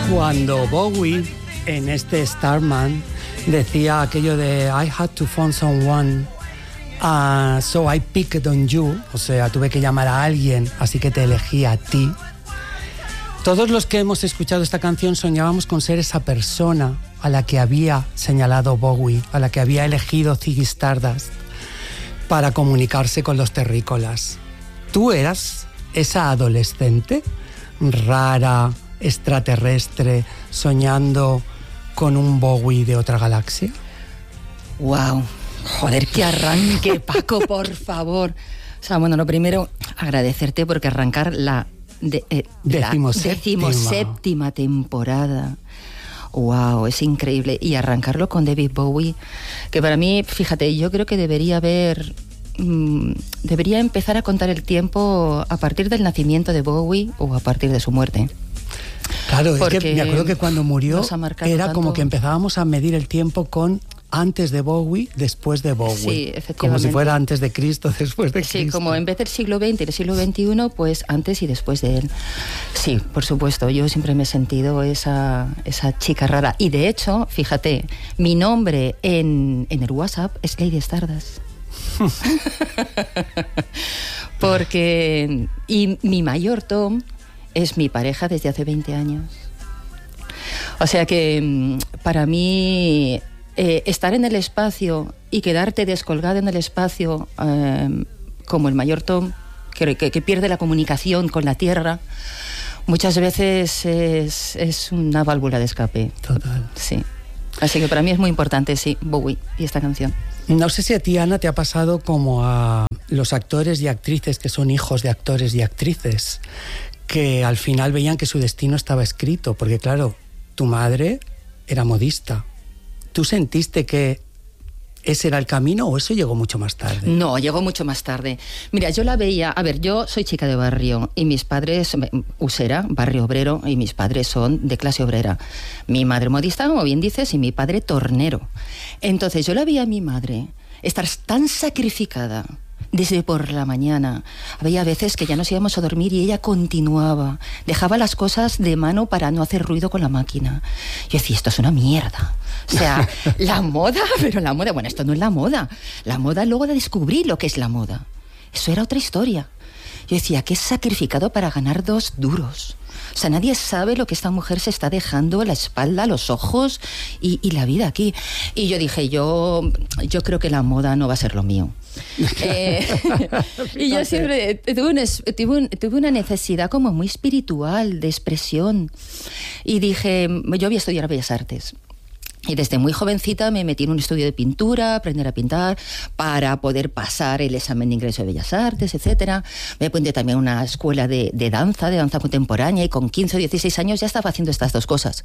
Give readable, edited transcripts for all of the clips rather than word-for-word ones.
Cuando Bowie en este Starman decía aquello de I had to find someone, so I picked on you, o sea, tuve que llamar a alguien, así que te elegí a ti. Todos los que hemos escuchado esta canción soñábamos con ser esa persona a la que había señalado Bowie, a la que había elegido Ziggy Stardust para comunicarse con los terrícolas. ¿Tú eras esa adolescente rara, extraterrestre, soñando con un Bowie de otra galaxia? ¡Wow! Joder, qué arranque, Paco, por favor. O sea, bueno, lo primero, agradecerte porque arrancar la decimoséptima temporada. ¡Wow! Es increíble. Y arrancarlo con David Bowie, que para mí, fíjate, yo creo que debería empezar a contar el tiempo a partir del nacimiento de Bowie o a partir de su muerte. Claro, es que me acuerdo que cuando murió era tanto, como que empezábamos a medir el tiempo con antes de Bowie, después de Bowie. Sí, efectivamente. Como si fuera antes de Cristo, después de Cristo. Sí, como en vez del siglo XX y del siglo XXI, pues antes y después de él. Sí, por supuesto, yo siempre me he sentido esa chica rara. Y de hecho, fíjate, mi nombre en el WhatsApp es Lady Stardust. Porque... Y mi mayor Tom es mi pareja desde hace 20 años. O sea que para mí estar en el espacio y quedarte descolgado en el espacio como el mayor Tom, que pierde la comunicación con la Tierra, muchas veces es una válvula de escape. Total. Sí. Así que para mí es muy importante, sí, Bowie y esta canción. No sé si a ti, Ana, te ha pasado como a los actores y actrices que son hijos de actores y actrices, que al final veían que su destino estaba escrito, porque claro, tu madre era modista. ¿Tú sentiste que ese era el camino o eso llegó mucho más tarde? No, llegó mucho más tarde. Mira, yo la veía... A ver, yo soy chica de barrio y mis padres... Usera, barrio obrero, y mis padres son de clase obrera. Mi madre modista, como bien dices, y mi padre tornero. Entonces yo la veía a mi madre estar tan sacrificada desde por la mañana. Había veces que ya nos íbamos a dormir y ella continuaba. Dejaba las cosas de mano para no hacer ruido con la máquina. Yo decía, esto es una mierda. O sea, la moda, pero la moda... Bueno, esto no es la moda. La moda luego de descubrir lo que es la moda. Eso era otra historia. Yo decía, qué sacrificado para ganar 2 duros. O sea, nadie sabe lo que esta mujer se está dejando, la espalda, los ojos y la vida aquí. Y yo dije, yo creo que la moda no va a ser lo mío. Y yo siempre tuve una necesidad como muy espiritual, de expresión. Y dije, yo voy a estudiar Bellas Artes. Y desde muy jovencita me metí en un estudio de pintura, aprender a pintar, para poder pasar el examen de ingreso de Bellas Artes, etcétera. Me apunté también a una escuela de danza contemporánea, y con 15 o 16 años ya estaba haciendo estas 2 cosas.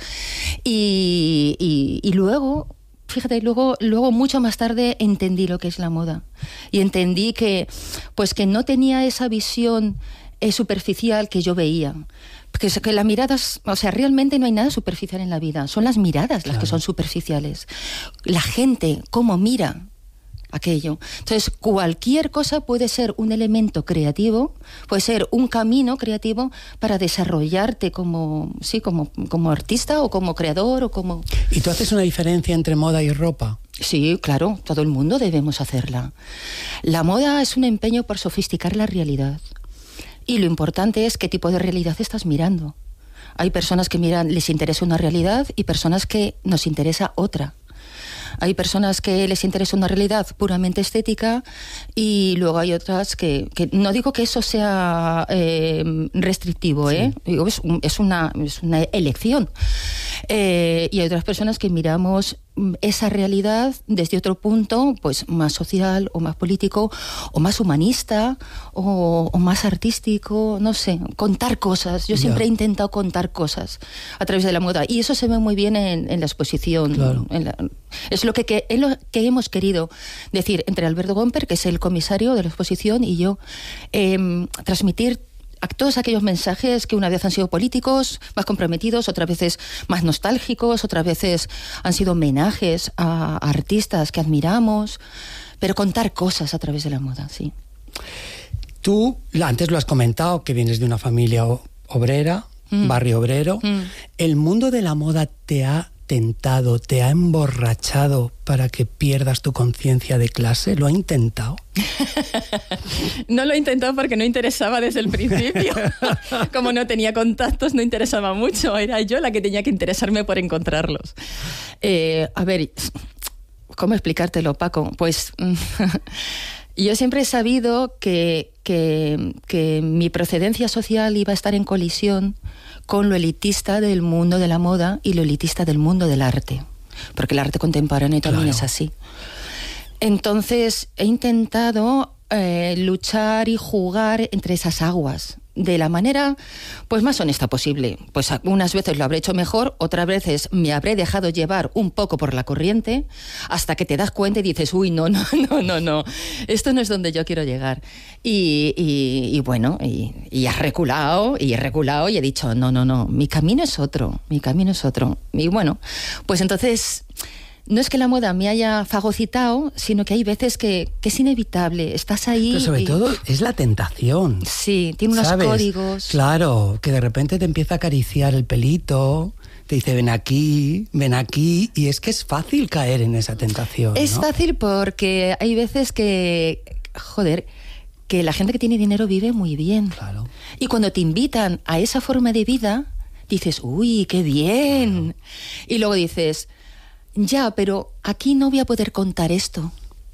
Y luego... Fíjate, luego mucho más tarde entendí lo que es la moda. Y entendí que no tenía esa visión superficial que yo veía. Que las miradas, o sea, realmente no hay nada superficial en la vida. Son las miradas las que son superficiales. La gente, cómo mira aquello. Entonces, cualquier cosa puede ser un elemento creativo, puede ser un camino creativo para desarrollarte como artista o como creador o como... ¿Y tú haces una diferencia entre moda y ropa? Sí, claro, todo el mundo debemos hacerla. La moda es un empeño por sofisticar la realidad. Y lo importante es qué tipo de realidad estás mirando. Hay personas que les interesa una realidad y personas que nos interesa otra. Hay personas que les interesa una realidad puramente estética y luego hay otras que no digo que eso sea restrictivo, sí. Digo, es una elección. Y hay otras personas que miramos esa realidad desde otro punto, pues más social o más político o más humanista o más artístico, no sé, contar cosas. Yo siempre he intentado contar cosas a través de la moda y eso se ve muy bien en la exposición. Claro. Es lo que hemos querido decir entre Alberto Gomper, que es el comisario de la exposición, y yo, transmitir a todos aquellos mensajes que una vez han sido políticos, más comprometidos, otras veces más nostálgicos, otras veces han sido homenajes a artistas que admiramos, pero contar cosas a través de la moda, sí. Tú, antes lo has comentado, que vienes de una familia obrera, barrio obrero. ¿El mundo de la moda te ha tentado, te ha emborrachado para que pierdas tu conciencia de clase? ¿Lo ha intentado? No lo he intentado porque no interesaba desde el principio. Como no tenía contactos, no interesaba mucho. Era yo la que tenía que interesarme por encontrarlos. A ver, ¿cómo explicártelo, Paco? Pues yo siempre he sabido que mi procedencia social iba a estar en colisión con lo elitista del mundo de la moda y lo elitista del mundo del arte, porque el arte contemporáneo también es así. Entonces he intentado luchar y jugar entre esas aguas de la manera pues más honesta posible. Pues unas veces lo habré hecho mejor, otras veces me habré dejado llevar un poco por la corriente, hasta que te das cuenta y dices, uy, no, esto no es donde yo quiero llegar. Y bueno, y has reculado, y he reculado y he dicho, no, mi camino es otro. Y bueno, pues entonces no es que la moda me haya fagocitado, sino que hay veces que es inevitable. Estás ahí. Pero sobre todo es la tentación. Sí, tiene unos códigos. Claro, que de repente te empieza a acariciar el pelito, te dice ven aquí, y es que es fácil caer en esa tentación. Es fácil porque hay veces que, que la gente que tiene dinero vive muy bien. Claro. Y cuando te invitan a esa forma de vida, dices, uy, qué bien. Claro. Y luego dices, ya, pero aquí no voy a poder contar esto.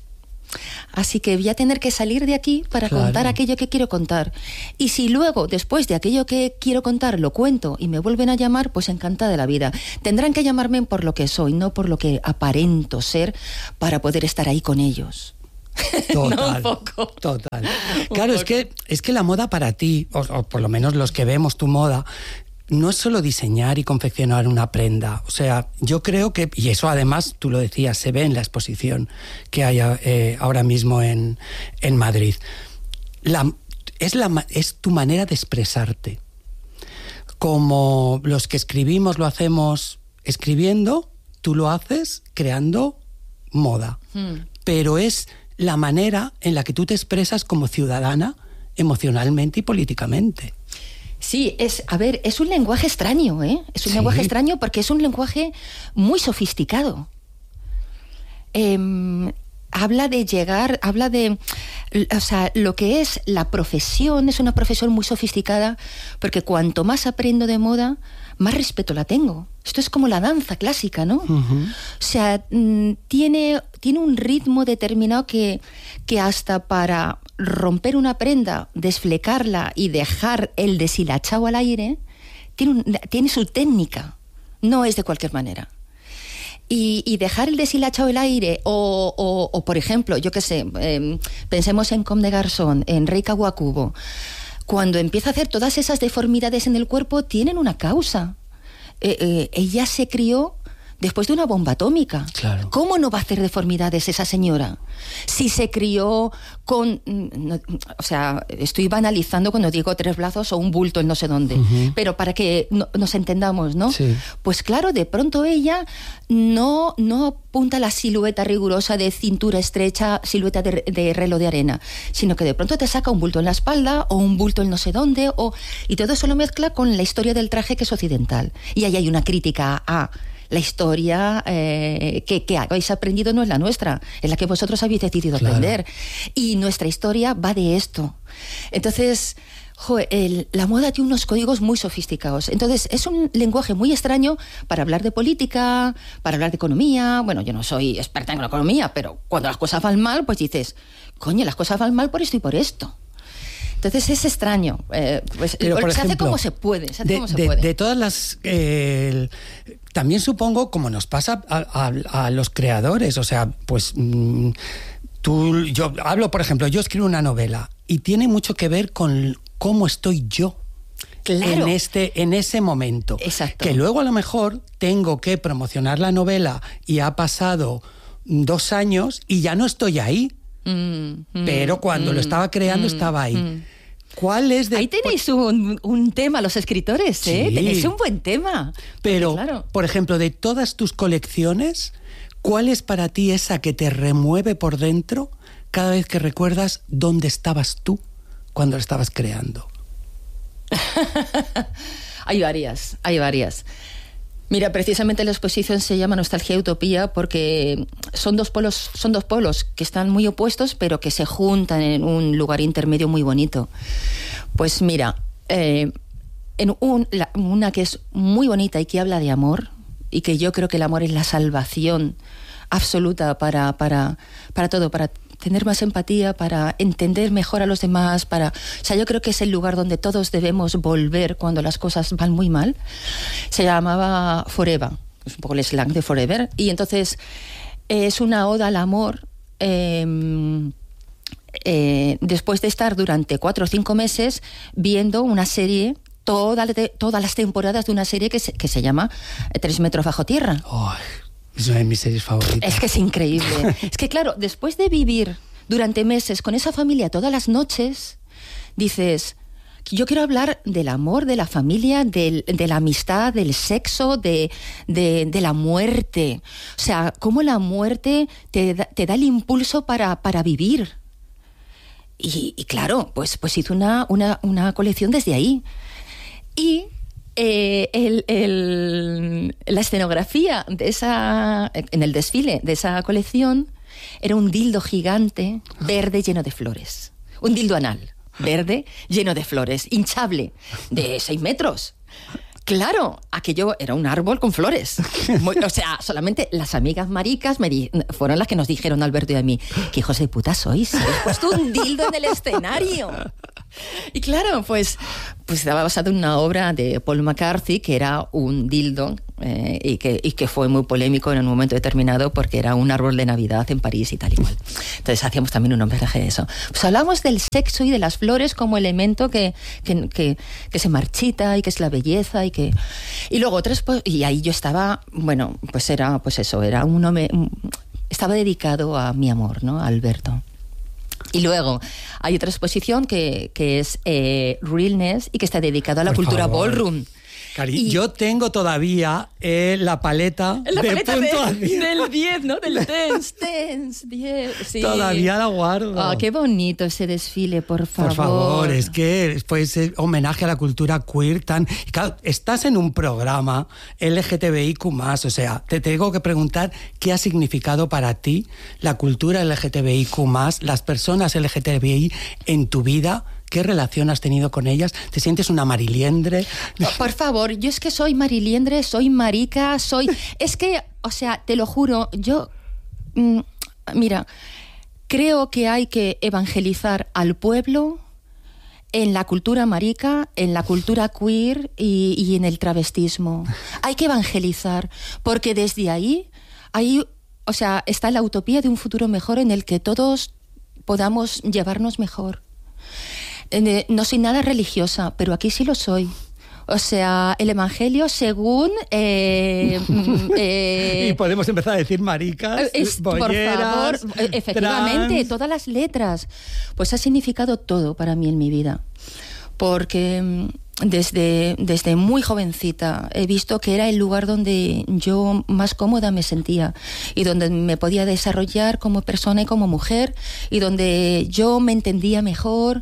Así que voy a tener que salir de aquí para contar aquello que quiero contar. Y si luego, después de aquello que quiero contar, lo cuento y me vuelven a llamar, pues encantada de la vida. Tendrán que llamarme por lo que soy, no por lo que aparento ser, para poder estar ahí con ellos. Total, no, un poco. Total. Claro, es que la moda para ti, o por lo menos los que vemos tu moda, no es solo diseñar y confeccionar una prenda. O sea, yo creo que, y eso además, tú lo decías, se ve en la exposición que hay ahora mismo en Madrid. Es tu manera de expresarte. Como los que escribimos lo hacemos escribiendo, tú lo haces creando moda. Pero es la manera en la que tú te expresas como ciudadana, emocionalmente y políticamente. Sí, es un lenguaje extraño, ¿eh? Es un lenguaje extraño porque es un lenguaje muy sofisticado. Habla de, o sea, lo que es la profesión, es una profesión muy sofisticada, porque cuanto más aprendo de moda, más respeto la tengo. Esto es como la danza clásica, ¿no? O sea, tiene un ritmo determinado que hasta para romper una prenda, desflecarla y dejar el deshilachado al aire, tiene su técnica. No es de cualquier manera. Y dejar el deshilachado al aire, o por ejemplo, yo qué sé, pensemos en Comme des Garçons, en Rei Kawakubo. Cuando empieza a hacer todas esas deformidades en el cuerpo, tienen una causa. Ella se crió después de una bomba atómica. Claro. ¿Cómo no va a hacer deformidades esa señora? Si se crió con... o sea, estoy banalizando cuando digo 3 brazos o un bulto en no sé dónde. Pero para que nos entendamos, ¿no? Sí. Pues claro, de pronto ella no apunta la silueta rigurosa de cintura estrecha, silueta de reloj de arena, sino que de pronto te saca un bulto en la espalda o un bulto en no sé dónde, y todo eso lo mezcla con la historia del traje, que es occidental. Y ahí hay una crítica a... La historia que habéis aprendido no es la nuestra, es la que vosotros habéis decidido aprender. Y nuestra historia va de esto. Entonces, la moda tiene unos códigos muy sofisticados. Entonces, es un lenguaje muy extraño para hablar de política, para hablar de economía. Bueno, yo no soy experta en la economía, pero cuando las cosas van mal, pues dices, coño, las cosas van mal por esto y por esto. Entonces es extraño. Pues pero, por se ejemplo, hace como se puede. De todas las... también supongo, como nos pasa a los creadores, o sea, pues yo hablo, por ejemplo, yo escribo una novela y tiene mucho que ver con cómo estoy yo. Claro. En ese momento. Exacto. Que luego a lo mejor tengo que promocionar la novela y ha pasado 2 años y ya no estoy ahí. Pero cuando lo estaba creando estaba ahí. ¿Cuál es ahí tenéis un tema, los escritores, ¿eh? Sí. Tenéis un buen tema. Pero, claro, por ejemplo, de todas tus colecciones, ¿cuál es para ti esa que te remueve por dentro cada vez que recuerdas dónde estabas tú cuando lo estabas creando? Hay varias. Mira, precisamente la exposición se llama Nostalgia y Utopía porque son dos polos que están muy opuestos, pero que se juntan en un lugar intermedio muy bonito. Pues mira, una que es muy bonita y que habla de amor, y que yo creo que el amor es la salvación absoluta para todo, para tener más empatía, para entender mejor a los demás, o sea, yo creo que es el lugar donde todos debemos volver cuando las cosas van muy mal. Se llamaba Forever, es un poco el slang de Forever, y entonces es una oda al amor. Después de estar durante 4 o 5 meses viendo una serie, todas las temporadas de una serie que se llama 3 metros bajo tierra. Oh, es una de mis series favoritas. Es que es increíble. Es que claro, después de vivir durante meses con esa familia todas las noches, dices, yo quiero hablar del amor, de la familia, de la amistad, del sexo, de la muerte. O sea, cómo la muerte te da el impulso para vivir. Y claro, pues hizo una colección desde ahí. Y la escenografía en el desfile de esa colección era un dildo gigante, verde, lleno de flores. Un dildo anal, verde, lleno de flores, hinchable, de 6 metros. Claro, aquello era un árbol con flores. O sea, solamente las amigas maricas fueron las que nos dijeron, Alberto y a mí, ¿qué hijos de puta sois? ¿Habéis puesto un dildo en el escenario? Y claro, pues estaba basado en una obra de Paul McCarthy, que era un dildo, y que fue muy polémico en un momento determinado porque era un árbol de Navidad en París y tal y cual. Entonces hacíamos también un homenaje a eso. Pues hablamos del sexo y de las flores como elemento que se marchita y que es la belleza y luego y ahí yo estaba, bueno, pues era estaba dedicado a mi amor, ¿no? A Alberto. Y luego hay otra exposición que es Realness y que está dedicada a la cultura ballroom. Cari, yo tengo todavía la paleta de puntuación. Del 10, ¿no? Del tense, 10. Sí. Todavía la guardo. Oh, qué bonito ese desfile, por favor. Por favor, es que pues, homenaje a la cultura queer Claro, estás en un programa LGTBIQ+, o sea, te tengo que preguntar qué ha significado para ti la cultura LGTBIQ+, las personas LGTBI en tu vida. ¿Qué relación has tenido con ellas? ¿Te sientes una mariliendre? Por favor, yo es que soy mariliendre, soy marica, Es que, o sea, te lo juro, yo... mira, creo que hay que evangelizar al pueblo en la cultura marica, en la cultura queer y en el travestismo. Hay que evangelizar, porque desde ahí, o sea, está la utopía de un futuro mejor en el que todos podamos llevarnos mejor. No soy nada religiosa, pero aquí sí lo soy. O sea, el evangelio según... y podemos empezar a decir maricas, bolleras, por favor, efectivamente, trans. Todas las letras. Pues ha significado todo para mí en mi vida. Porque desde muy jovencita he visto que era el lugar donde yo más cómoda me sentía y donde me podía desarrollar como persona y como mujer y donde yo me entendía mejor.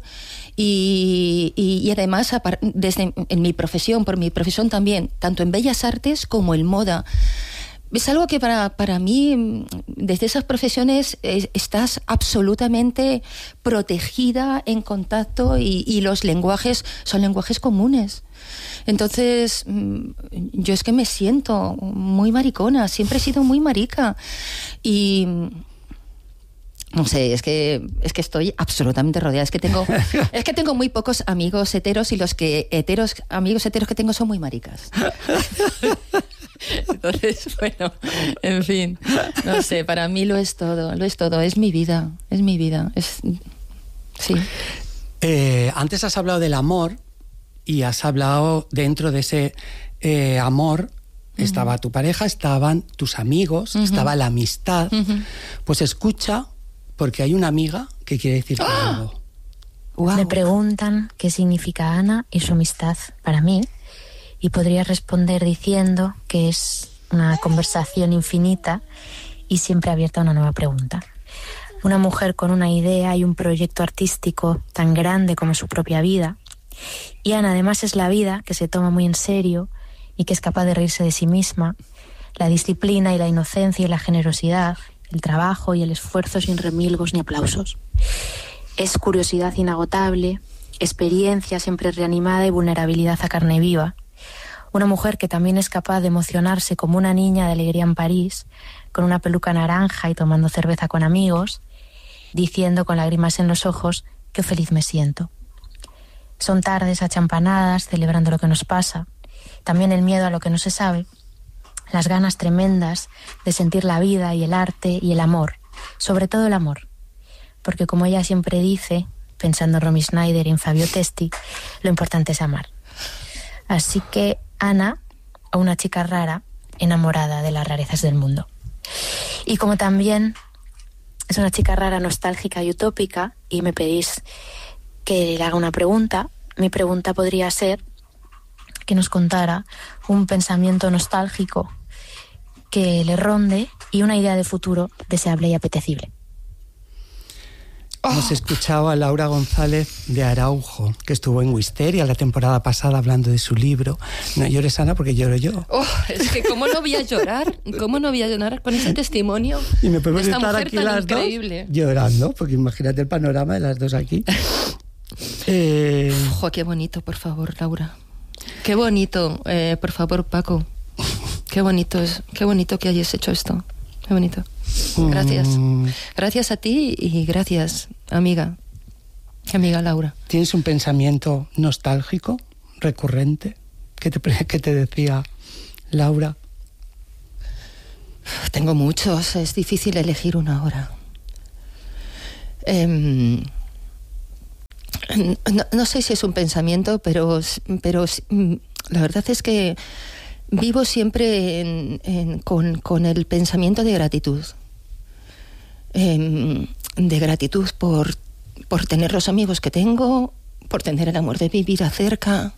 Y además, en mi profesión, por mi profesión también, tanto en Bellas Artes como en moda, es algo que para mí, desde esas profesiones, estás absolutamente protegida, en contacto, y los lenguajes son lenguajes comunes. Entonces, yo es que me siento muy maricona, siempre he sido muy marica. Y... no sé, es que estoy absolutamente rodeada. Es que tengo muy pocos amigos heteros y los amigos heteros que tengo son muy maricas. Entonces, bueno, en fin, no sé, para mí lo es todo, es mi vida, sí. Antes has hablado del amor y has hablado dentro de ese amor. Estaba tu pareja, estaban tus amigos, estaba la amistad. Pues escucha, porque hay una amiga que quiere decirte algo. Wow. Me preguntan qué significa Ana y su amistad para mí, y podría responder diciendo que es una conversación infinita y siempre abierta a una nueva pregunta. Una mujer con una idea y un proyecto artístico tan grande como su propia vida, Y Ana además es la vida, que se toma muy en serio y que es capaz de reírse de sí misma, la disciplina y la inocencia y la generosidad, el trabajo y el esfuerzo sin remilgos ni aplausos. Es curiosidad inagotable, experiencia siempre reanimada y vulnerabilidad a carne viva. Una mujer que también es capaz de emocionarse como una niña de alegría en París, con una peluca naranja y tomando cerveza con amigos, diciendo con lágrimas en los ojos: qué feliz me siento. Son tardes achampanadas, celebrando lo que nos pasa, también el miedo a lo que no se sabe, las ganas tremendas de sentir la vida y el arte y el amor, sobre todo el amor, porque como ella siempre dice, pensando en Romy Schneider y en Fabio Testi, lo importante es amar. Así que Ana, a una chica rara, enamorada de las rarezas del mundo. Y como también es una chica rara, nostálgica y utópica, y me pedís que le haga una pregunta, mi pregunta podría ser que nos contara un pensamiento nostálgico que le ronde y una idea de futuro deseable y apetecible. Hemos escuchado a Laura González de Araujo, que estuvo en Wisteria la temporada pasada hablando de su libro. No llores, Ana, porque lloro yo. Es que ¿cómo no voy a llorar? ¿Cómo no voy a llorar con ese testimonio? Y me podemos de esta estar mujer aquí tan las increíble. Dos llorando, porque imagínate el panorama de las dos aquí. Ojo, qué bonito, por favor, Laura. Qué bonito, por favor, Paco. Qué bonito que hayas hecho esto. Qué bonito. Gracias. Gracias a ti y gracias, amiga Laura. ¿Tienes un pensamiento nostálgico, recurrente, que te decía Laura? Tengo muchos, es difícil elegir una ahora. No sé si es un pensamiento, pero la verdad es que vivo siempre con el pensamiento de gratitud. De gratitud por tener los amigos que tengo, por tener el amor de mi vida cerca.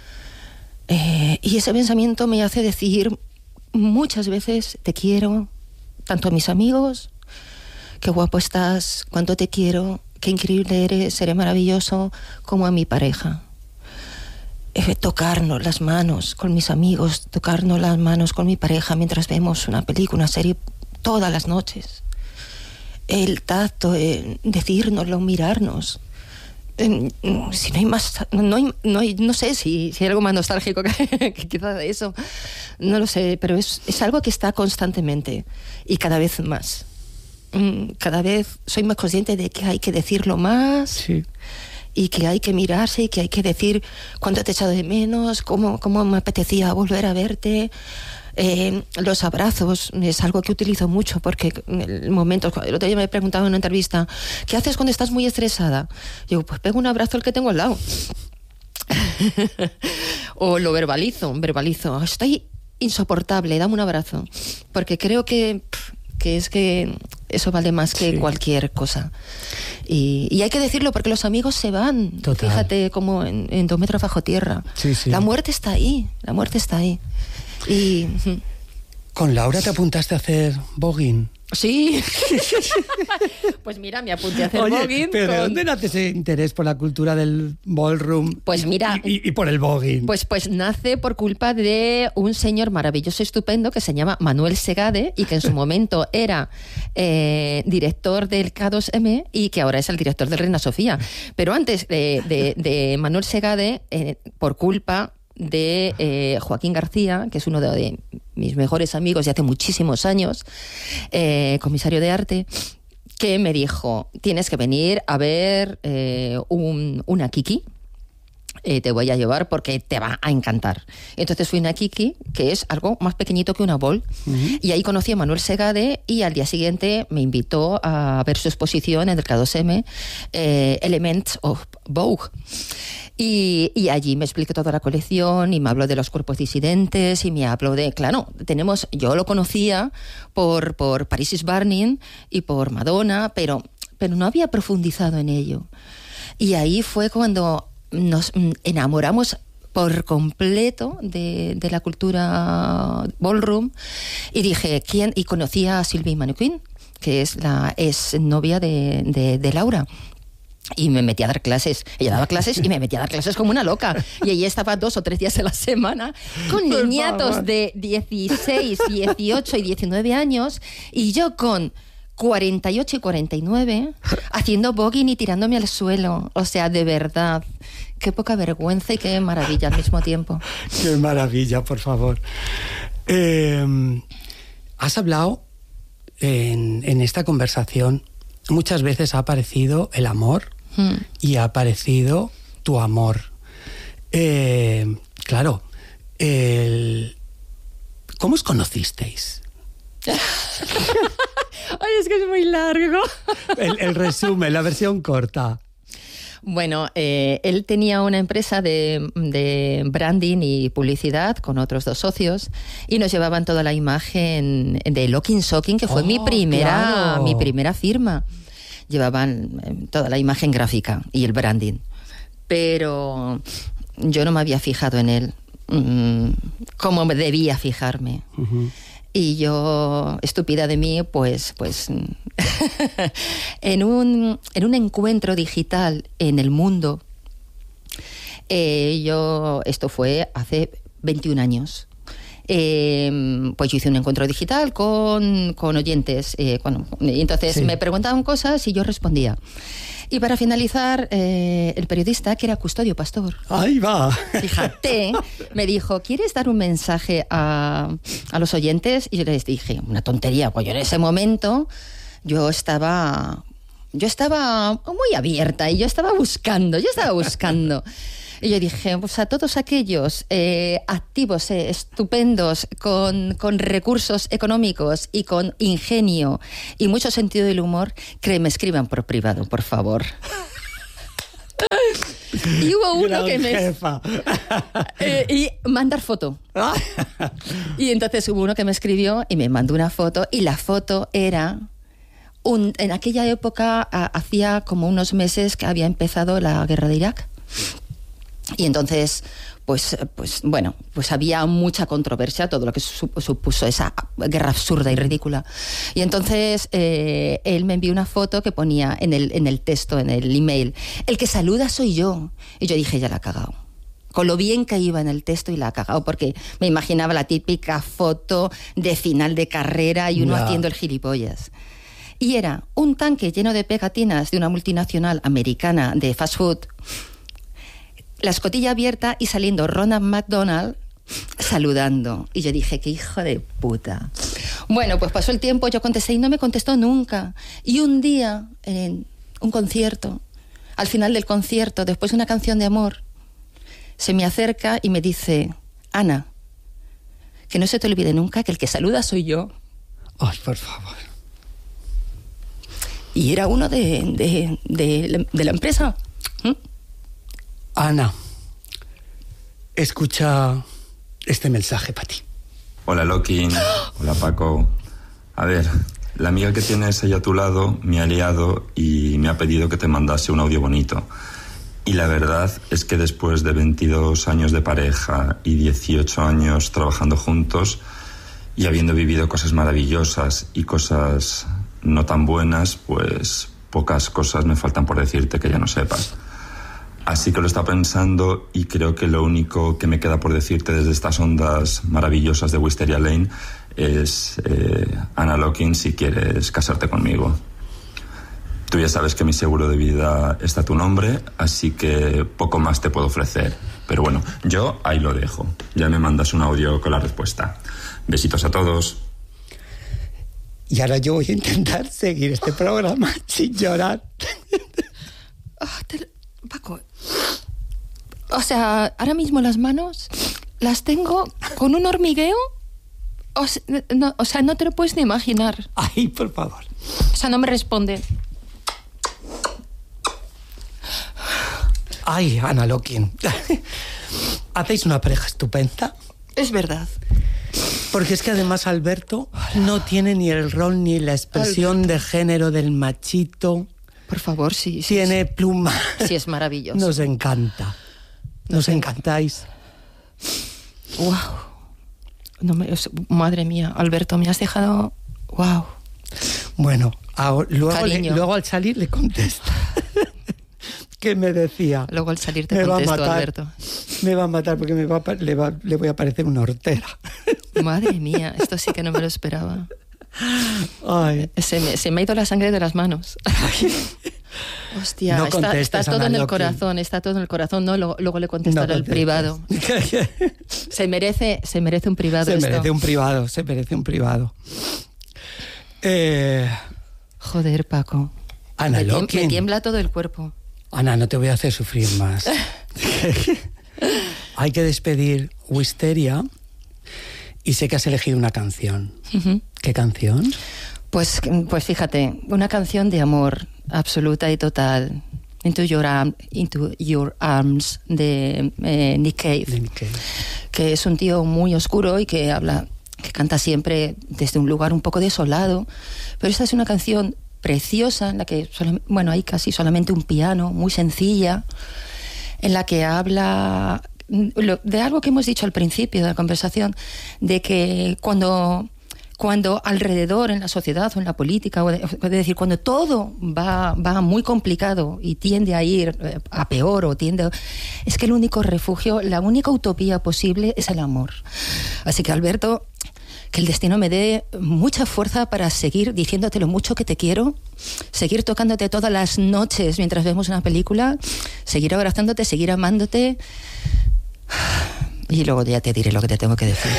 Y ese pensamiento me hace decir muchas veces: te quiero, tanto a mis amigos, qué guapo estás, cuánto te quiero, qué increíble eres, seré maravilloso, como a mi pareja. Tocarnos las manos con mis amigos, tocarnos las manos con mi pareja mientras vemos una película, una serie, todas las noches. El tacto, decírnoslo, mirarnos. Si no hay más, no sé si hay algo más nostálgico que quizás eso, no lo sé, pero es algo que está constantemente y cada vez más. Cada vez soy más consciente de que hay que decirlo más. Sí. Y que hay que mirarse y que hay que decir cuánto te he echado de menos, cómo me apetecía volver a verte. Los abrazos es algo que utilizo mucho porque en el otro día me preguntaba en una entrevista: ¿qué haces cuando estás muy estresada? Digo, pues pego un abrazo al que tengo al lado. O lo verbalizo, estoy insoportable, dame un abrazo, porque creo que eso vale más que cualquier cosa. Y hay que decirlo porque los amigos se van. Total. Fíjate como en 2 metros bajo tierra. Sí. La muerte está ahí. Y ¿con Laura te apuntaste a hacer voguing? sí. Pues mira, me apunté a hacer voguing. ¿Pero de dónde nace ese interés por la cultura del ballroom? Pues mira, y por el voguing. Pues nace por culpa de un señor maravilloso, estupendo, que se llama Manuel Segade y que en su momento era director del K2M y que ahora es el director del Reina Sofía. Pero antes de Manuel Segade, por culpa de Joaquín García, que es uno de mis mejores amigos de hace muchísimos años, comisario de arte, que me dijo: tienes que venir a ver una Kiki, te voy a llevar porque te va a encantar. Entonces fui a una Kiki, que es algo más pequeñito que una bol, y ahí conocí a Manuel Segade y al día siguiente me invitó a ver su exposición en el K2M, Elements of Vogue. Y allí me explicó toda la colección y me habló de los cuerpos disidentes y me habló de, claro, yo lo conocía por Paris is Burning y por Madonna, pero no había profundizado en ello. Y ahí fue cuando nos enamoramos por completo de la cultura ballroom y dije, ¿quién? Y conocí a Sylvie Mannequin, que es la ex novia de Laura. Y me metí a dar clases. Ella daba clases y me metí a dar clases como una loca. Y ella estaba 2 o 3 días a la semana con niñatos de 16, 18 y 19 años. Y yo con 48 y 49 haciendo voguing y tirándome al suelo. O sea, de verdad, qué poca vergüenza y qué maravilla al mismo tiempo. Qué maravilla, por favor. Has hablado en esta conversación, muchas veces ha aparecido el amor y ha aparecido tu amor. Claro, ¿cómo os conocisteis? Ay, es que es muy largo. El resumen, la versión corta. Bueno, él tenía una empresa de branding y publicidad con otros 2 socios y nos llevaban toda la imagen de Locking Shocking, que fue mi primera firma. Llevaban toda la imagen gráfica y el branding. Pero yo no me había fijado en él como debía fijarme. Uh-huh. Y yo, estúpida de mí, pues en un encuentro digital en el mundo, esto fue hace 21 años, pues yo hice un encuentro digital con oyentes, y entonces sí, me preguntaban cosas y yo respondía. Y para finalizar, el periodista, que era Custodio Pastor, ¡ahí va! Fíjate, me dijo, ¿quieres dar un mensaje a los oyentes? Y yo les dije, una tontería, pues yo en ese momento yo estaba muy abierta y yo estaba buscando. Y yo dije, pues a todos aquellos activos, estupendos, con recursos económicos y con ingenio y mucho sentido del humor, que me escriban por privado, por favor. Y hubo uno que y mandar foto. Y entonces hubo uno que me escribió y me mandó una foto, y la foto era... en aquella época, hacía como unos meses que había empezado la guerra de Irak. Y entonces, pues había mucha controversia, todo lo que supuso esa guerra absurda y ridícula. Y entonces él me envió una foto que ponía en el texto, en el email, el que saluda soy yo. Y yo dije, ya la ha cagado. Con lo bien que iba en el texto, y la ha cagado, porque me imaginaba la típica foto de final de carrera y uno haciendo el gilipollas. Y era un tanque lleno de pegatinas de una multinacional americana de fast food, la escotilla abierta y saliendo Ronald McDonald saludando. Y yo dije, qué hijo de puta. Bueno, pues pasó el tiempo, yo contesté y no me contestó nunca. Y un día, en un concierto, al final del concierto, después de una canción de amor, se me acerca y me dice, Ana, que no se te olvide nunca que el que saluda soy yo. Ay, por favor. Y era uno de la empresa. Ana, escucha este mensaje para ti. Hola, Locking. Hola, Paco. A ver, la amiga que tienes ahí a tu lado me ha liado y me ha pedido que te mandase un audio bonito. Y la verdad es que después de 22 años de pareja y 18 años trabajando juntos y habiendo vivido cosas maravillosas y cosas no tan buenas, pues pocas cosas me faltan por decirte que ya no sepas. Así que lo está pensando y creo que lo único que me queda por decirte desde estas ondas maravillosas de Wisteria Lane es, Ana Locking, si quieres casarte conmigo. Tú ya sabes que mi seguro de vida está a tu nombre, así que poco más te puedo ofrecer. Pero bueno, yo ahí lo dejo. Ya me mandas un audio con la respuesta. Besitos a todos. Y ahora yo voy a intentar seguir este programa sin llorar. Paco, o sea, ahora mismo las manos las tengo con un hormigueo. O sea, no te lo puedes ni imaginar. Ay, por favor. O sea, no me responde. Ay, Ana Locking. Hacéis una pareja estupenda. Es verdad. Porque es que además Alberto no tiene ni el rol ni la expresión de género del machito. Por favor, sí. Tiene pluma. Sí, es maravilloso. Nos encanta. Nos encantáis. Wow. Madre mía, Alberto, me has dejado... Wow. Bueno, luego al salir le contesta. que me decía... Luego al salir te contesto, Alberto. Me va a matar porque le voy a parecer una hortera. Madre mía, esto sí que no me lo esperaba. Ay. Se me ha ido la sangre de las manos. Hostia, no está todo en el corazón, está todo en el corazón. No, luego le contestaré al privado. Se merece un privado. Se merece un privado. Joder, Paco. Ana Lokin. Me tiembla todo el cuerpo. Ana, no te voy a hacer sufrir más. Hay que despedir Wisteria y sé que has elegido una canción. Uh-huh. ¿Qué canción? Pues fíjate, una canción de amor absoluta y total. Into Your Arms de Nick Cave. Que es un tío muy oscuro y que canta siempre desde un lugar un poco desolado. Pero esta es una canción preciosa en la que hay casi solamente un piano, muy sencilla, en la que habla de algo que hemos dicho al principio de la conversación, de que cuando alrededor en la sociedad o en la política, es decir, cuando todo va muy complicado y tiende a ir a peor es que el único refugio, la única utopía posible es el amor. Así que, Alberto, que el destino me dé mucha fuerza para seguir diciéndote lo mucho que te quiero, seguir tocándote todas las noches mientras vemos una película, seguir abrazándote, seguir amándote, y luego ya te diré lo que te tengo que decir.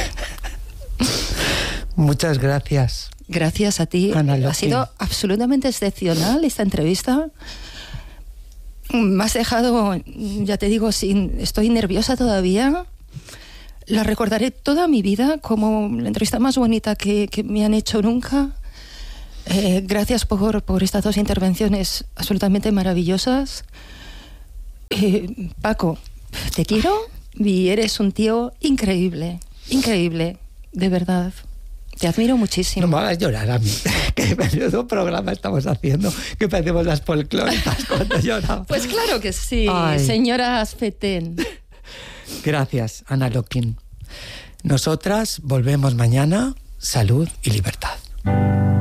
Muchas gracias. Gracias a ti. Ana Lokin. Ha sido absolutamente excepcional esta entrevista. Me has dejado, ya te digo, estoy nerviosa todavía. La recordaré toda mi vida como la entrevista más bonita que me han hecho nunca. Gracias por estas dos intervenciones absolutamente maravillosas. Paco, te quiero y eres un tío increíble, de verdad. Te admiro muchísimo. No me hagas llorar a mí. Qué menudo programa estamos haciendo, que parecemos las folclóricas cuando lloramos. Pues claro que sí, Ay. Señora Azpetén. Gracias, Ana Lokin. Nosotras volvemos mañana. Salud y libertad.